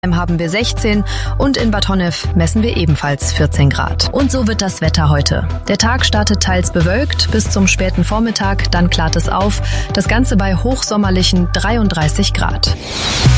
Haben wir 16 und in Bad Honnef messen wir ebenfalls 14 Grad. Und so wird das Wetter heute. Der Tag startet teils bewölkt bis zum späten Vormittag, dann klart es auf. Das Ganze bei hochsommerlichen 33 Grad.